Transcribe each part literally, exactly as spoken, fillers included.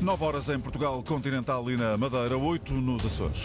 nove horas em Portugal continental e na Madeira, oito nos Açores.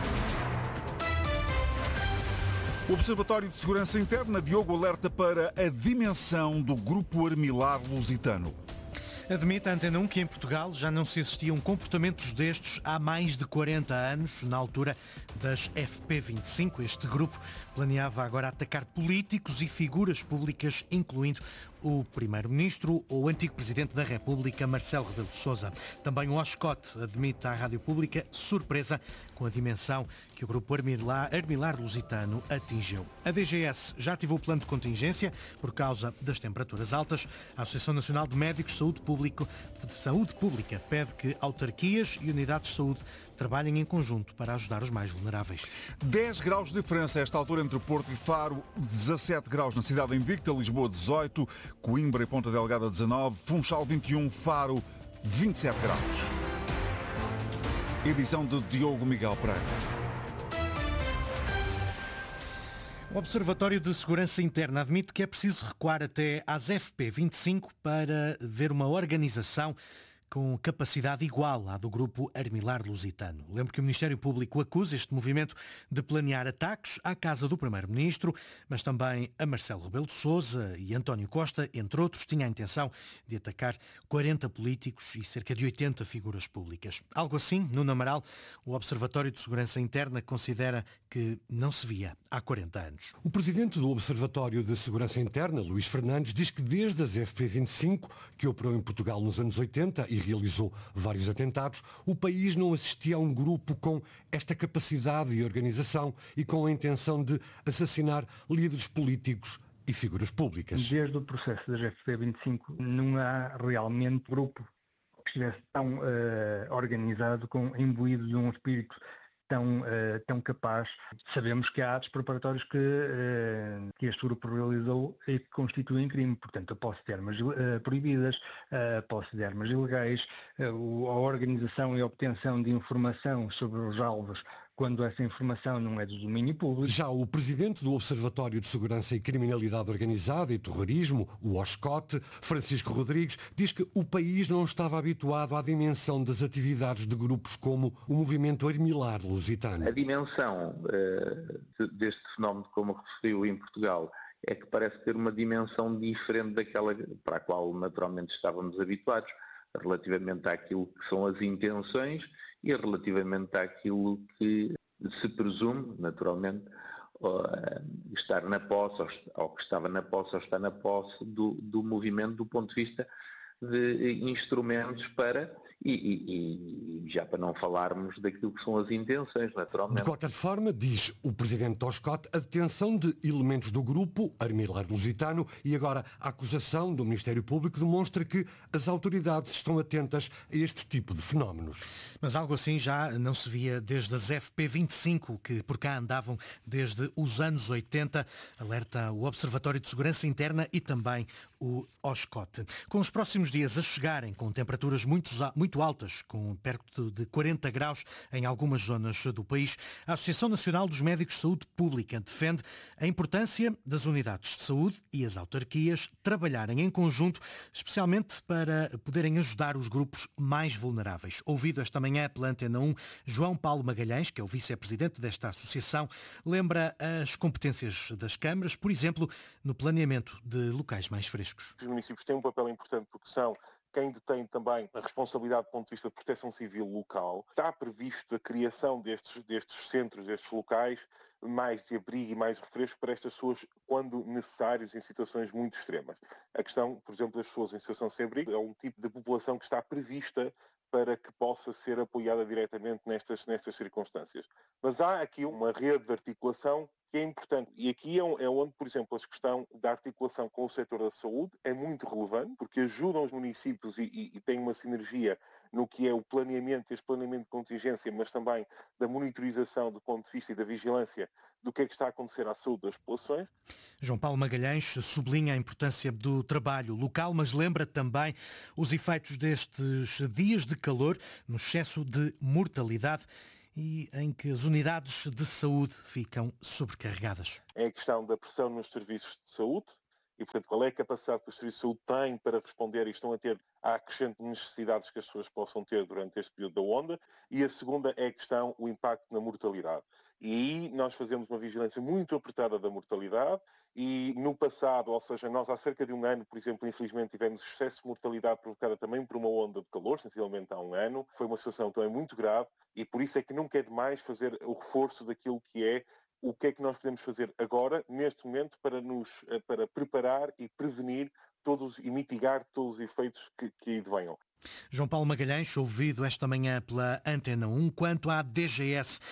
O Observatório de Segurança Interna, Diogo, alerta para a dimensão do grupo armilar lusitano. Admite a Antena um que em Portugal já não se assistiam comportamentos destes há mais de quarenta anos, na altura das F P vinte e cinco. Este grupo planeava agora atacar políticos e figuras públicas, incluindo o Primeiro-Ministro ou o antigo Presidente da República, Marcelo Rebelo de Sousa. Também o Oscote admite à Rádio Pública surpresa com a dimensão que o grupo armilar, armilar lusitano atingiu. A D G S já ativou o plano de contingência por causa das temperaturas altas. A Associação Nacional de Médicos de Saúde Pública de Saúde Pública pede que autarquias e unidades de saúde trabalhem em conjunto para ajudar os mais vulneráveis. dez graus de diferença a esta altura entre Porto e Faro, dezassete graus na cidade invicta, Lisboa dezoito, Coimbra e Ponta Delgada dezanove, Funchal vinte e um, Faro vinte e sete graus. Edição de Diogo Miguel Pereira. O Observatório de Segurança Interna admite que é preciso recuar até às F P vinte e cinco para ver uma organização com capacidade igual à do grupo armilar lusitano. Lembro que o Ministério Público acusa este movimento de planear ataques à casa do Primeiro-Ministro, mas também a Marcelo Rebelo de Sousa e António Costa, entre outros, tinha a intenção de atacar quarenta políticos e cerca de oitenta figuras públicas. Algo assim, no Amaral, o Observatório de Segurança Interna considera que não se via há quarenta anos. O presidente do Observatório de Segurança Interna, Luís Fernandes, diz que desde as F P vinte e cinco, que operou em Portugal nos anos oitenta e realizou vários atentados, o país não assistia a um grupo com esta capacidade de organização e com a intenção de assassinar líderes políticos e figuras públicas. Desde o processo das F P vinte e cinco não há realmente grupo que estivesse tão uh, organizado, com, imbuído de um espírito tão, uh, tão capaz. Sabemos que há atos preparatórios que, uh, que este grupo realizou e que constituem crime. Portanto, a posse de armas uh, proibidas, a posse de armas ilegais, uh, a organização e a obtenção de informação sobre os alvos quando essa informação não é do domínio público. Já o presidente do Observatório de Segurança e Criminalidade Organizada e Terrorismo, o Oscote, Francisco Rodrigues, diz que o país não estava habituado à dimensão das atividades de grupos como o movimento armilar lusitano. A dimensão uh, deste fenómeno, como referiu em Portugal, é que parece ter uma dimensão diferente daquela para a qual naturalmente estávamos habituados, relativamente àquilo que são as intenções e relativamente àquilo que se presume, naturalmente, estar na posse, ou que estava na posse ou está na posse do, do movimento do ponto de vista de instrumentos para, e, e, e já para não falarmos daquilo que são as intenções, naturalmente. De qualquer forma, diz o presidente Oscote, a detenção de elementos do grupo armilar lusitano e agora a acusação do Ministério Público demonstra que as autoridades estão atentas a este tipo de fenómenos. Mas algo assim já não se via desde as F P vinte e cinco, que por cá andavam desde os anos oitenta, alerta o Observatório de Segurança Interna e também o Oscote. Com os próximos dias a chegarem com temperaturas muito, muito altas, com perto de quarenta graus em algumas zonas do país, a Associação Nacional dos Médicos de Saúde Pública defende a importância das unidades de saúde e as autarquias trabalharem em conjunto, especialmente para poderem ajudar os grupos mais vulneráveis. Ouvido esta manhã pela Antena um, João Paulo Magalhães, que é o vice-presidente desta associação, lembra as competências das câmaras, por exemplo, no planeamento de locais mais frescos. Os municípios têm um papel importante porque são quem detém também a responsabilidade do ponto de vista de proteção civil local. Está previsto a criação destes, destes centros, destes locais, mais de abrigo e mais refresco para estas pessoas quando necessários em situações muito extremas. A questão, por exemplo, das pessoas em situação sem abrigo é um tipo de população que está prevista para que possa ser apoiada diretamente nestas, nestas circunstâncias. Mas há aqui uma rede de articulação que é importante. E aqui é onde, por exemplo, a questão da articulação com o setor da saúde é muito relevante, porque ajudam os municípios e, e, e tem uma sinergia no que é o planeamento, este planeamento de contingência, mas também da monitorização do ponto de vista e da vigilância do que é que está a acontecer à saúde das populações. João Paulo Magalhães sublinha a importância do trabalho local, mas lembra também os efeitos destes dias de calor no excesso de mortalidade e em que as unidades de saúde ficam sobrecarregadas. É a questão da pressão nos serviços de saúde e, portanto, qual é a capacidade que o Serviço de Saúde tem para responder e estão a ter à crescente necessidades que as pessoas possam ter durante este período da onda. E a segunda é a questão, o impacto na mortalidade. E aí nós fazemos uma vigilância muito apertada da mortalidade e no passado, ou seja, nós há cerca de um ano, por exemplo, infelizmente tivemos excesso de mortalidade provocada também por uma onda de calor, sensivelmente há um ano. Foi uma situação também muito grave e por isso é que nunca é demais fazer o reforço daquilo que é o que é que nós podemos fazer agora, neste momento, para nos para preparar e prevenir todos e mitigar todos os efeitos que, que aí venham. João Paulo Magalhães, ouvido esta manhã pela Antena um. Quanto à D G S,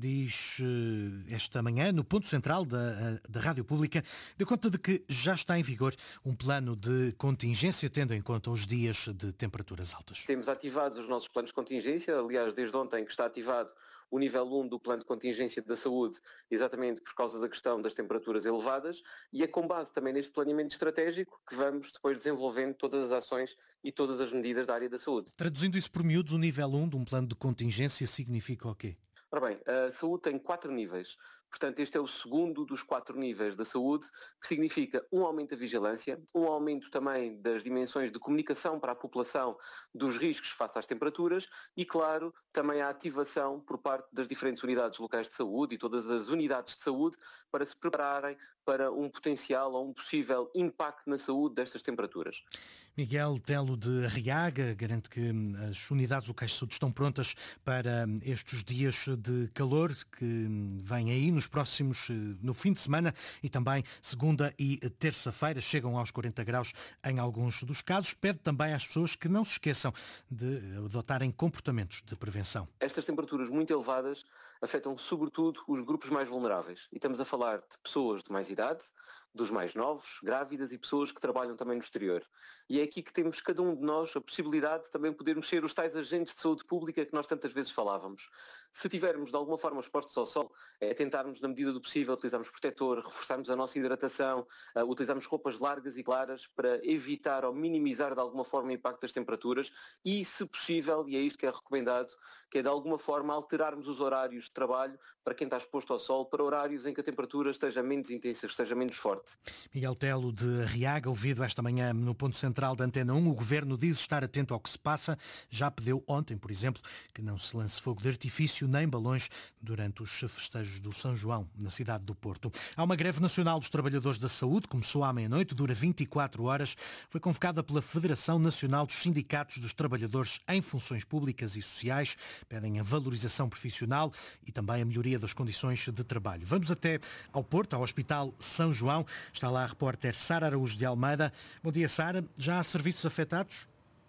diz esta manhã, no ponto central da, da Rádio Pública, deu conta de que já está em vigor um plano de contingência, tendo em conta os dias de temperaturas altas. Temos ativados os nossos planos de contingência, aliás, desde ontem que está ativado o nível um do plano de contingência da saúde, exatamente por causa da questão das temperaturas elevadas, e é com base também neste planeamento estratégico que vamos depois desenvolvendo todas as ações e todas as medidas da área da saúde. Traduzindo isso por miúdos, o nível um de um plano de contingência significa o quê? Ora bem, a saúde tem quatro níveis. Portanto, este é o segundo dos quatro níveis da saúde, que significa um aumento da vigilância, um aumento também das dimensões de comunicação para a população dos riscos face às temperaturas e, claro, também a ativação por parte das diferentes unidades locais de saúde e todas as unidades de saúde para se prepararem para um potencial ou um possível impacto na saúde destas temperaturas. Miguel Telo de Arriaga garante que as unidades locais de saúde estão prontas para estes dias de calor que vêm aí nos próximos, no fim de semana e também segunda e terça-feira, chegam aos quarenta graus em alguns dos casos. Pede também às pessoas que não se esqueçam de adotarem comportamentos de prevenção. Estas temperaturas muito elevadas afetam sobretudo os grupos mais vulneráveis e estamos a falar de pessoas de mais idade, dos mais novos, grávidas e pessoas que trabalham também no exterior. E é aqui que temos cada um de nós a possibilidade de também podermos ser os tais agentes de saúde pública que nós tantas vezes falávamos. Se tivermos de alguma forma expostos ao sol, é tentarmos na medida do possível utilizarmos protetor, reforçarmos a nossa hidratação, uh, utilizarmos roupas largas e claras para evitar ou minimizar de alguma forma o impacto das temperaturas e, se possível, e é isto que é recomendado, que é de alguma forma alterarmos os horários de trabalho para quem está exposto ao sol, para horários em que a temperatura esteja menos intensa, esteja menos forte. Miguel Telo de Arriaga, ouvido esta manhã no ponto central da Antena um, o Governo diz estar atento ao que se passa. Já pediu ontem, por exemplo, que não se lance fogo de artifício nem balões durante os festejos do São João, na cidade do Porto. Há uma greve nacional dos trabalhadores da saúde, começou à meia-noite, dura vinte e quatro horas, foi convocada pela Federação Nacional dos Sindicatos dos Trabalhadores em Funções Públicas e Sociais, pedem a valorização profissional e também a melhoria das condições de trabalho. Vamos até ao Porto, ao Hospital São João. Está lá a repórter Sara Araújo de Almeida. Bom dia, Sara. Já há serviços afetados?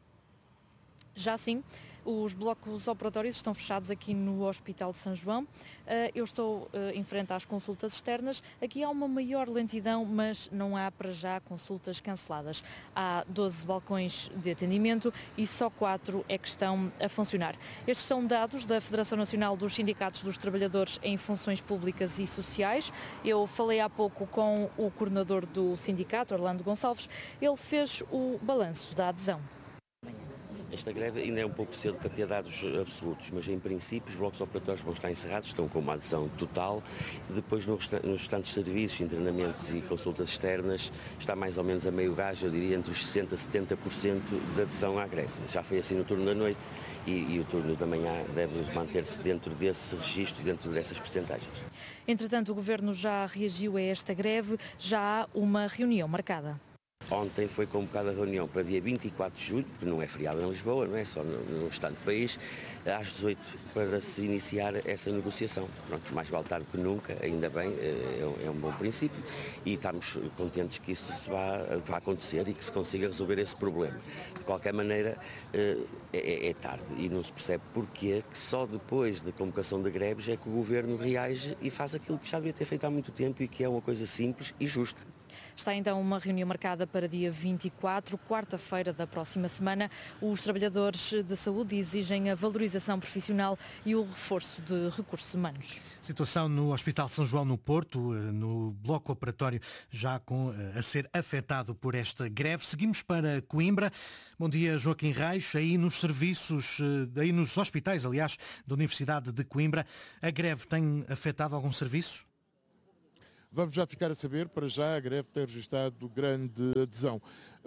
Já sim. Os blocos operatórios estão fechados aqui no Hospital de São João. Eu estou em frente às consultas externas. Aqui há uma maior lentidão, mas não há para já consultas canceladas. Há doze balcões de atendimento e só quatro é que estão a funcionar. Estes são dados da Federação Nacional dos Sindicatos dos Trabalhadores em Funções Públicas e Sociais. Eu falei há pouco com o coordenador do sindicato, Orlando Gonçalves. Ele fez o balanço da adesão. Esta greve ainda é um pouco cedo para ter dados absolutos, mas em princípio os blocos operatórios vão estar encerrados, estão com uma adesão total. Depois nos restantes serviços, internamentos e consultas externas está mais ou menos a meio gás, eu diria entre os sessenta por cento e setenta por cento de adesão à greve. Já foi assim no turno da noite e, e o turno da manhã deve manter-se dentro desse registro, dentro dessas percentagens. Entretanto, o Governo já reagiu a esta greve, já há uma reunião marcada. Ontem foi convocada a reunião para dia vinte e quatro de julho, porque não é feriado em Lisboa, não é só no, no restante do país, às dezoito para se iniciar essa negociação. Pronto, mais vale tarde que nunca, ainda bem, é, é um bom princípio e estamos contentes que isso se vá, vá acontecer e que se consiga resolver esse problema. De qualquer maneira, é, é tarde e não se percebe porquê que só depois da convocação de greves é que o Governo reage e faz aquilo que já devia ter feito há muito tempo e que é uma coisa simples e justa. Está então uma reunião marcada para dia vinte e quatro, quarta-feira da próxima semana. Os trabalhadores de saúde exigem a valorização profissional e o reforço de recursos humanos. Situação no Hospital São João no Porto, no bloco operatório já com, a ser afetado por esta greve. Seguimos para Coimbra. Bom dia, Joaquim Reis. Aí nos serviços, aí nos hospitais, aliás, da Universidade de Coimbra, a greve tem afetado algum serviço? Vamos já ficar a saber, para já a greve tem registrado grande adesão.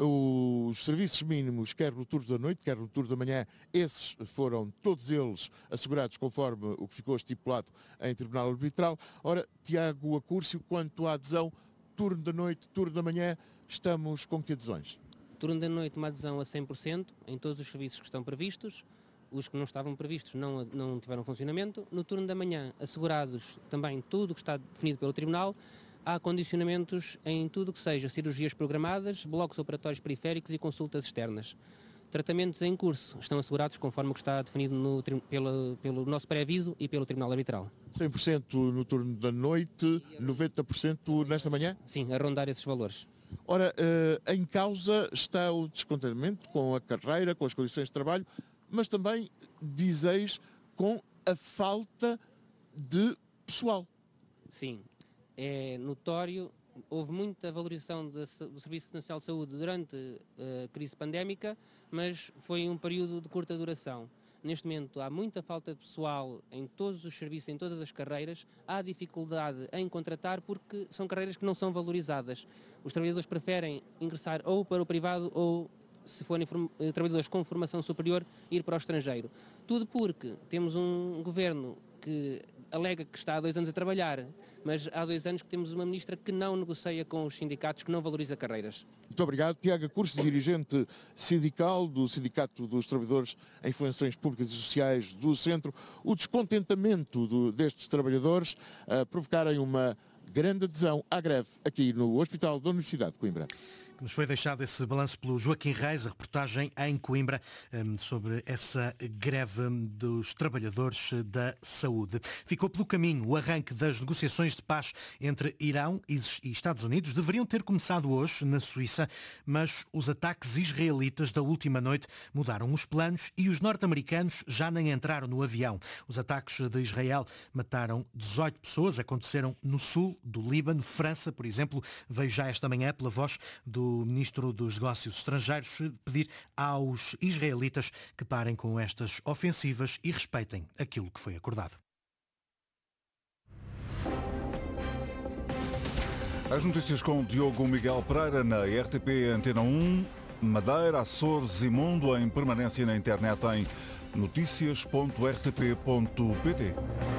Os serviços mínimos, quer no turno da noite, quer no turno da manhã, esses foram todos eles assegurados conforme o que ficou estipulado em Tribunal Arbitral. Ora, Tiago Acúrcio, quanto à adesão, turno da noite, turno da manhã, estamos com que adesões? Turno da noite, uma adesão a cem por cento em todos os serviços que estão previstos. Os que não estavam previstos não, não tiveram funcionamento. No turno da manhã, assegurados também tudo o que está definido pelo Tribunal. Há condicionamentos em tudo o que seja cirurgias programadas, blocos operatórios periféricos e consultas externas. Tratamentos em curso estão assegurados conforme o que está definido no, pelo, pelo nosso pré-aviso e pelo Tribunal Arbitral. cem por cento no turno da noite, noventa por cento nesta manhã? Sim, a rondar esses valores. Ora, uh, em causa está o descontentamento com a carreira, com as condições de trabalho, mas também, dizeis, com a falta de pessoal. Sim, é notório, houve muita valorização do Serviço Nacional de Saúde durante a crise pandémica, mas foi um período de curta duração. Neste momento há muita falta de pessoal em todos os serviços, em todas as carreiras, há dificuldade em contratar porque são carreiras que não são valorizadas. Os trabalhadores preferem ingressar ou para o privado ou, se forem trabalhadores com formação superior, ir para o estrangeiro. Tudo porque temos um governo que alega que está há dois anos a trabalhar, mas há dois anos que temos uma ministra que não negocia com os sindicatos, que não valoriza carreiras. Muito obrigado. Tiago Acúrcio, dirigente sindical do Sindicato dos Trabalhadores em Funções Públicas e Sociais do Centro. O descontentamento do, destes trabalhadores a provocarem uma grande adesão à greve aqui no Hospital da Universidade de Coimbra. Nos foi deixado esse balanço pelo Joaquim Reis, a reportagem em Coimbra sobre essa greve dos trabalhadores da saúde. Ficou pelo caminho o arranque das negociações de paz entre Irão e Estados Unidos. Deveriam ter começado hoje na Suíça, mas os ataques israelitas da última noite mudaram os planos e os norte-americanos já nem entraram no avião. Os ataques de Israel mataram dezoito pessoas, aconteceram no sul do Líbano. França, por exemplo, veio já esta manhã pela voz do O Ministro dos Negócios Estrangeiros pedir aos israelitas que parem com estas ofensivas e respeitem aquilo que foi acordado. As notícias com Diogo Miguel Pereira na R T P Antena um, Madeira, Açores e Mundo, em permanência na internet em notícias ponto r t p ponto p t.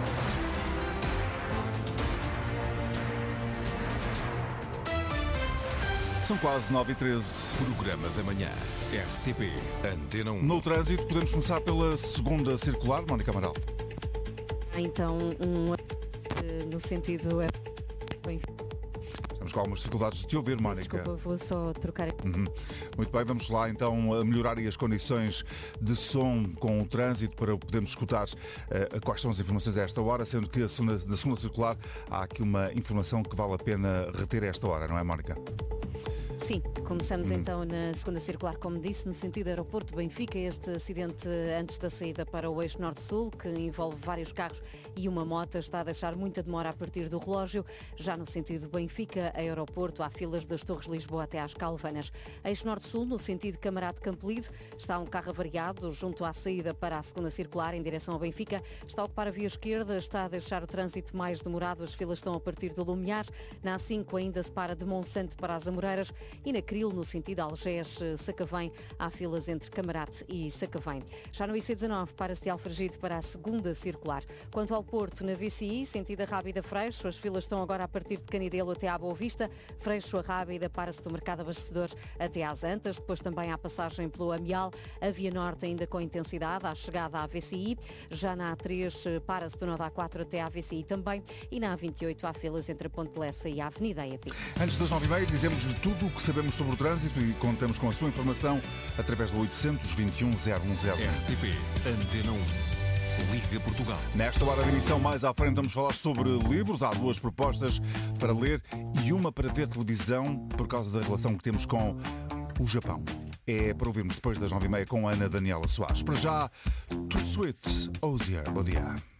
São quase nove e treze. Programa da manhã, R T P, Antena um. No trânsito, podemos começar pela segunda circular, Mónica Amaral. Então, um no sentido... Estamos com algumas dificuldades de te ouvir, Mónica. Desculpa, vou só trocar... Uhum. Muito bem, vamos lá então a melhorar as condições de som com o trânsito para podermos escutar uh, quais são as informações a esta hora, sendo que a segunda, na segunda circular há aqui uma informação que vale a pena reter a esta hora, não é, Mónica? Sim, começamos hum. então na segunda circular, como disse, no sentido aeroporto Benfica, este acidente antes da saída para o eixo norte-sul, que envolve vários carros e uma moto, está a deixar muita demora a partir do relógio. Já no sentido Benfica, aeroporto, há filas das Torres de Lisboa até às Calvanas. Eixo norte-sul, no sentido Camarate Campolide, está um carro avariado junto à saída para a segunda circular, em direção ao Benfica. Está a ocupar a via esquerda, está a deixar o trânsito mais demorado, as filas estão a partir do Lumiar. Na A cinco ainda se para de Monsanto para as Amoreiras. E na Cril, no sentido Algés-Sacavém, há filas entre Camarate e Sacavém. Já no I C dezanove, para-se de Alfragide para a segunda circular. Quanto ao Porto, na V C I, sentido a Rábida Freixo, as filas estão agora a partir de Canidelo até à Boa Vista. Freixo a Rábida, para-se do Mercado Abastecedor até às Antas. Depois também há passagem pelo Amial. A Via Norte ainda com intensidade, à chegada à V C I. Já na A três, para-se do Nó da A quatro até à V C I também. E na A vinte e oito há filas entre a Ponte de Lessa e a Avenida E A P. Antes das nove e meia, dizemos-lhe tudo o que sabemos sobre o trânsito e contamos com a sua informação através do oitocentos, vinte e um, zero um zero. R T P, Antena um, Liga Portugal. Nesta hora da emissão, mais à frente, vamos falar sobre livros. Há duas propostas para ler e uma para ver televisão por causa da relação que temos com o Japão. É para ouvirmos depois das nove e meia com a Ana Daniela Soares. Para já, Too Sweet, Osier. Bom dia.